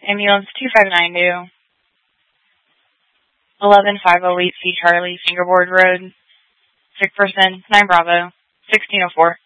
Ambulance 2592, 11508 C Charlie, Fingerboard Road. Sick person, 9 Bravo, 1604.